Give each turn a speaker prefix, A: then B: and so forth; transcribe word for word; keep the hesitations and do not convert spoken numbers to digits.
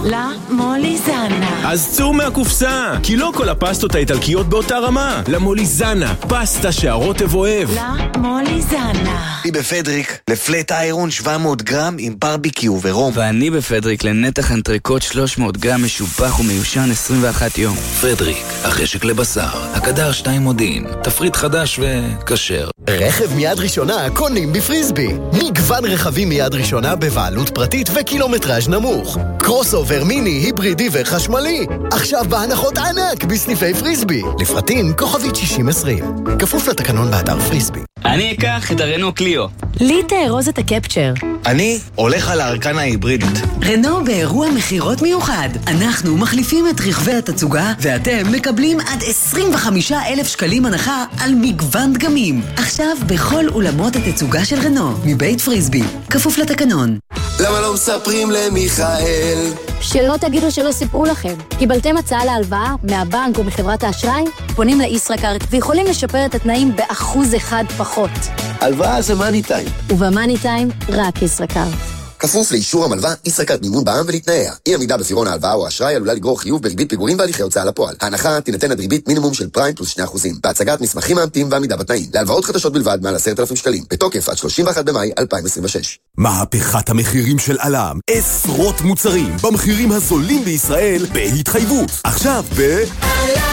A: למוליזנה.
B: אז צאו מהקופסה, כי לא כל הפסטות האיטלקיות באותה רמה. למוליזנה, פסטה שהרוטב אוהב.
A: למוליזנה.
C: אני בפדריק לפלט איירון שבע מאות גרם עם ברביקיו ורום.
D: ואני בפדריק לנתח אנטריקוט שלוש מאות גרם משובח ומיושן עשרים ואחד יום.
E: פדריק, החשק לבשר, הקדר שתיים מודיעין, תפריט חדש וכשר.
F: רכב מיד ראשונה קונים בפריסבי. מגוון רכבים מיד ראשונה בבעלות פרטית וקילומטראז' נמוך. קרוס אובר מיני, היברידי וחשמלי. עכשיו בהנחות ענק בסניפי פריסבי. לפרטים כוכבית שישים עשרים. כפוף לתקנון באתר פריסבי.
D: אני אקח את הרנו קליו.
G: לי תארוז את הקפצ'ר.
C: אני הולך על הארקן ההיברידית.
H: רנו באירוע מחירות מיוחד. אנחנו מחליפים את רכבי התצוגה ואתם מקבלים עד עשרים וחמישה אלף שקלים הנחה על מגוון דגמים. עכשיו בכל אולמות התצוגה של רנו מבית פריסבי. כפוף לתקנון.
I: למה לא מספרים למיכאל?
G: שלא תגידו שלא סיפרו לכם. קיבלתם הצעה להלוואה מהבנק או מחברת האשראי? פונים לישראכרט ויכולים לשפר את התנאים באחוז אחד פחות.
I: הלוואה זה מאני טיים.
G: ובמאני טיים רק ישראכרט.
I: כפוף לאישור המלווה, ישראכרט מימון בע"מ ולתנאיה. אי עמידה בפירעון ההלוואה או האשראי עלולה לגרור חיוב בריבית פיגורים והליכי הוצאה לפועל. ההנחה תינתן עד ריבית מינימום של פריים פלוס שני אחוזים. בהצגת מסמכים מאמתים ועמידה בתנאים. להלוואות חדשות בלבד מעל עשרת אלפים שקלים. בתוקף עד שלושים ואחד במאי אלפיים עשרים ושש.
J: מהפכת המחירים של אלם. עשרות מוצרים במחירים הזולים בישראל בהתחייבות. עכשיו ב... אלם